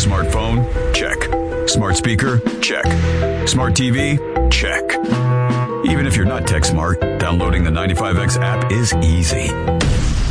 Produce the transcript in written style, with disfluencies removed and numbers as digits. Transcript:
Smartphone? Check. Smart speaker? Check. Smart TV? Check. Even if you're not tech smart, downloading the 95X app is easy.